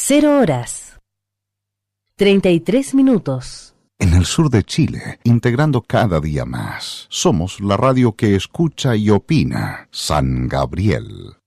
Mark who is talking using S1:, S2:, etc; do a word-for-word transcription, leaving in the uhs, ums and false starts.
S1: Cero horas. Treinta y tres minutos.
S2: En el sur de Chile, integrando cada día más, somos la radio que escucha y opina. San Gabriel.